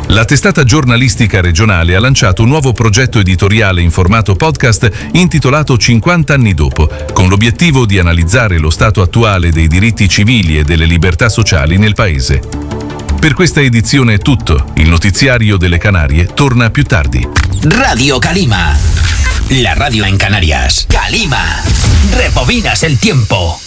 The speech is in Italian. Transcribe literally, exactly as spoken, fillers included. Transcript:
La testata giornalistica regionale ha lanciato un nuovo progetto editoriale in formato podcast intitolato cinquanta anni dopo, con l'obiettivo di analizzare lo stato attuale dei diritti civili e delle libertà sociali nel Paese. Per questa edizione è tutto. Il notiziario delle Canarie torna più tardi. Radio Calima. La radio en Canarias. Calima. Rebobinas el tiempo.